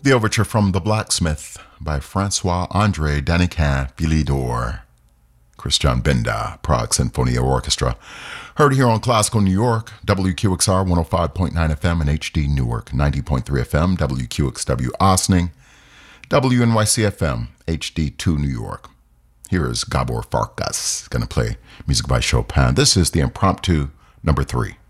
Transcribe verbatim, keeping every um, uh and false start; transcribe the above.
The Overture from The Blacksmith by Francois-André Danican-Philidor. Christian Benda, Prague Sinfonia Orchestra. Heard here on Classical New York, W Q X R one oh five point nine F M and H D Newark ninety point three F M, W Q X W Ossining, W N Y C F M, H D two New York. Here is Gabor Farkas, going to play music by Chopin. This is the impromptu number three.